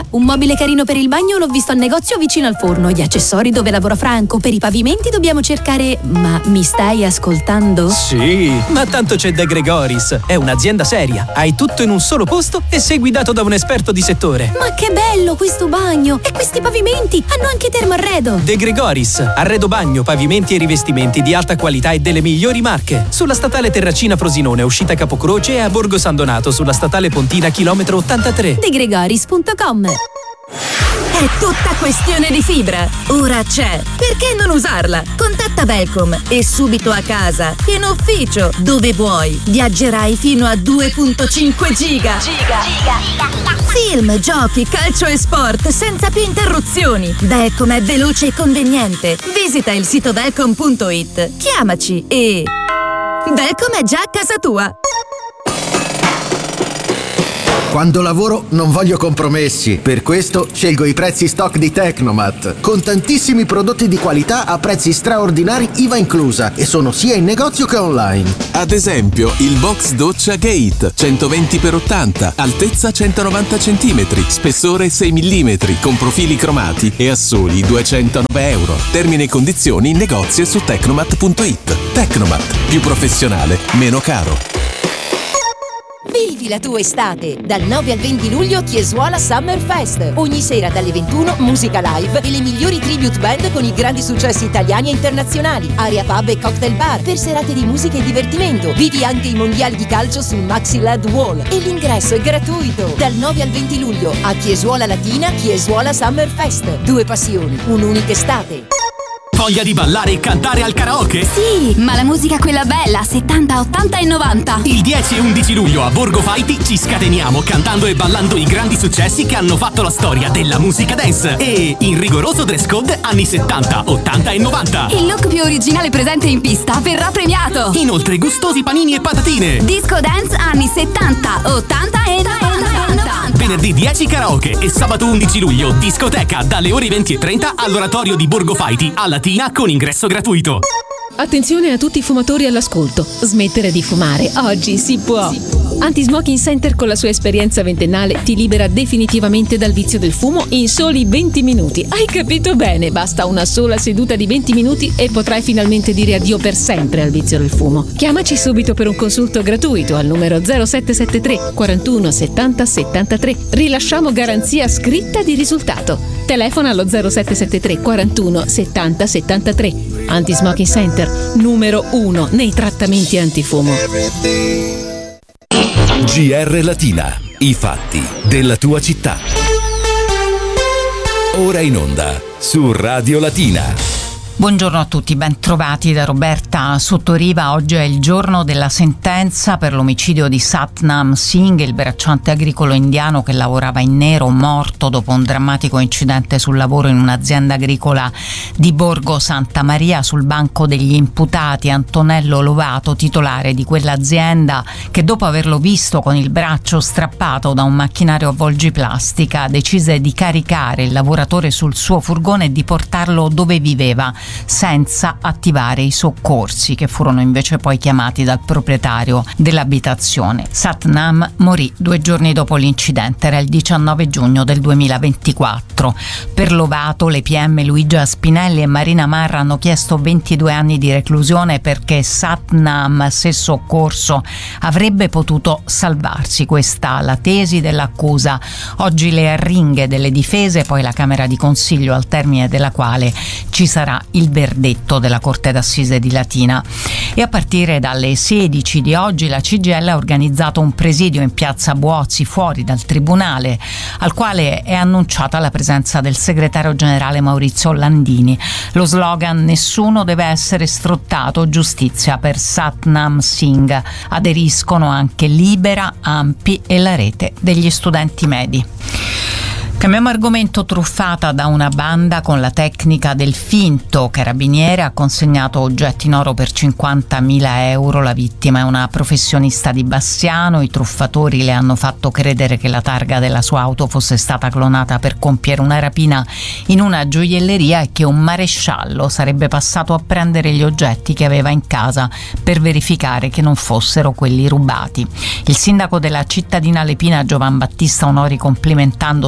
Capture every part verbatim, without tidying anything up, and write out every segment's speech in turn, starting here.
Guarda, un mobile carino per il bagno l'ho visto al negozio vicino al forno. Gli accessori dove lavora Franco. Per i pavimenti dobbiamo cercare... Ma mi stai ascoltando? Sì, ma tanto c'è De Gregoris. È un'azienda seria. Hai tutto in un solo posto e sei guidato da un esperto di settore. Ma che bello questo bagno! E questi pavimenti hanno anche Termoarredo. De Gregoris, arredo bagno, pavimenti e rivestimenti di alta qualità e delle migliori marche. Sulla statale Terracina Frosinone, uscita Capocroce, e a Borgo San Donato sulla statale Pontina chilometro ottantatré. de gregoris punto com. È tutta questione di fibra. Ora c'è. Perché non usarla? Contatta Velcom e subito a casa, in ufficio, dove vuoi. Viaggerai fino a due virgola cinque giga. Giga. Giga. Film, giochi, calcio e sport senza più interruzioni. Velcom è veloce e conveniente. Visita il sito velcom punto it. Chiamaci e... Velcom è già a casa tua. Quando lavoro non voglio compromessi, per questo scelgo i prezzi stock di Tecnomat, con tantissimi prodotti di qualità a prezzi straordinari I V A inclusa, e sono sia in negozio che online. Ad esempio, il box doccia Gate centoventi per ottanta, altezza centonovanta centimetri, spessore sei millimetri, con profili cromati e a soli duecentonove euro. Termini e condizioni in negozio e su tecnomat punto it. Tecnomat, più professionale, meno caro. Vivi la tua estate! Dal nove al venti luglio Chiesuola Summer Fest. Ogni sera dalle ventuno musica live e le migliori tribute band con i grandi successi italiani e internazionali. Area pub e cocktail bar per serate di musica e divertimento. Vivi anche i mondiali di calcio sul Maxi L E D Wall e l'ingresso è gratuito. Dal nove al venti luglio a Chiesuola Latina Chiesuola Summer Fest. Due passioni, un'unica estate. Voglia di ballare e cantare al karaoke? Sì, ma la musica quella bella, settanta, ottanta e novanta. Il dieci e undici luglio a Borgo Fighty ci scateniamo cantando e ballando i grandi successi che hanno fatto la storia della musica dance. E in rigoroso dress code anni settanta, ottanta e novanta. Il look più originale presente in pista verrà premiato. Inoltre gustosi panini e patatine. Disco dance anni settanta, ottanta e novanta. Venerdì dieci karaoke e sabato undici luglio discoteca dalle ore venti e trenta all'oratorio di Borgo Fighty a Latina con ingresso gratuito. Attenzione a tutti i fumatori all'ascolto. Smettere di fumare oggi si può. Anti-Smoking Center con la sua esperienza ventennale ti libera definitivamente dal vizio del fumo in soli venti minuti. Hai capito bene? Basta una sola seduta di venti minuti e potrai finalmente dire addio per sempre al vizio del fumo. Chiamaci subito per un consulto gratuito al numero zero sette sette tre quarantuno settanta settantatré. Rilasciamo garanzia scritta di risultato. Telefona allo zero sette sette tre quarantuno settanta settantatré. Anti-Smoking Center, numero uno nei trattamenti antifumo. G R Latina, i fatti della tua città. Ora in onda su Radio Latina. Buongiorno a tutti, ben trovati da Roberta Sottoriva. Oggi è il giorno della sentenza per l'omicidio di Satnam Singh, il bracciante agricolo indiano che lavorava in nero, morto dopo un drammatico incidente sul lavoro in un'azienda agricola di Borgo Santa Maria. Sul banco degli imputati Antonello Lovato, titolare di quell'azienda, che dopo averlo visto con il braccio strappato da un macchinario a volgiplastica decise di caricare il lavoratore sul suo furgone e di portarlo dove viveva, senza attivare i soccorsi, che furono invece poi chiamati dal proprietario dell'abitazione. Satnam morì due giorni dopo l'incidente, era il diciannove giugno del duemilaventiquattro. Per Lovato le P M Luigia Spinelli e Marina Marra hanno chiesto ventidue anni di reclusione perché Satnam, se soccorso, avrebbe potuto salvarsi. Questa la tesi dell'accusa. Oggi le arringhe delle difese, poi la Camera di Consiglio, al termine della quale ci sarà il verdetto della Corte d'Assise di Latina. E a partire dalle sedici di oggi la C G I L ha organizzato un presidio in piazza Buozzi, fuori dal tribunale, al quale è annunciata la presenza del segretario generale Maurizio Landini. Lo slogan "Nessuno deve essere sfruttato, giustizia per Satnam Singh". Aderiscono anche Libera, Ampi e la rete degli studenti medi. Cambiamo argomento. Truffata da una banda con la tecnica del finto, Carabinieri ha consegnato oggetti in oro per cinquantamila euro. La vittima è una professionista di Bassiano. I truffatori le hanno fatto credere che la targa della sua auto fosse stata clonata per compiere una rapina in una gioielleria e che un maresciallo sarebbe passato a prendere gli oggetti che aveva in casa per verificare che non fossero quelli rubati. Il sindaco della cittadina Lepina, Giovan Battista Onori, complimentandosi con i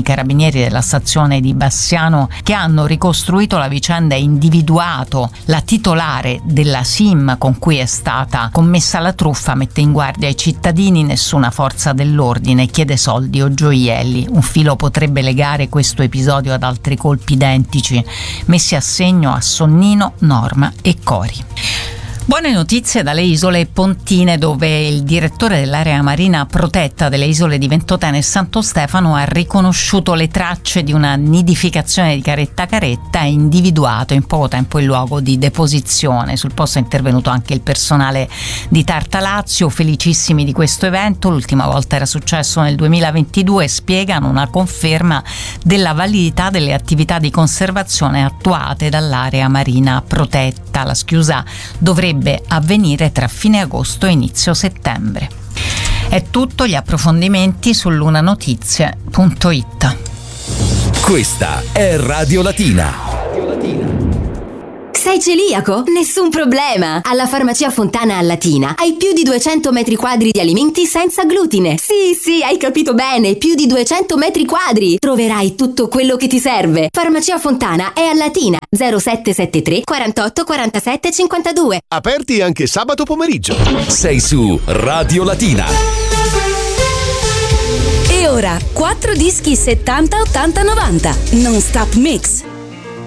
carabinieri della stazione di Bassiano che hanno ricostruito la vicenda e individuato la titolare della SIM con cui è stata commessa la truffa, mette in guardia i cittadini: nessuna forza dell'ordine chiede soldi o gioielli. Un filo potrebbe legare questo episodio ad altri colpi identici messi a segno a Sonnino, Norma e Cori. Buone notizie dalle isole Pontine, dove il direttore dell'area marina protetta delle isole di Ventotene e Santo Stefano ha riconosciuto le tracce di una nidificazione di caretta caretta e individuato in poco tempo il luogo di deposizione. Sul posto è intervenuto anche il personale di Tarta Lazio, felicissimi di questo evento. L'ultima volta era successo nel duemilaventidue e spiegano una conferma della validità delle attività di conservazione attuate dall'area marina protetta. La schiusa dovrebbe avvenire tra fine agosto e inizio settembre. È tutto, gli approfondimenti su lunanotizie punto it. Questa è Radio Latina. Sei celiaco? Nessun problema! Alla Farmacia Fontana a Latina hai più di duecento metri quadri di alimenti senza glutine. Sì, sì, hai capito bene, più di duecento metri quadri! Troverai tutto quello che ti serve. Farmacia Fontana è a Latina, zero sette sette tre quarantotto quarantasette cinquantadue. Aperti anche sabato pomeriggio. Sei su Radio Latina. E ora, quattro dischi settanta ottanta novanta. Non Stop Mix.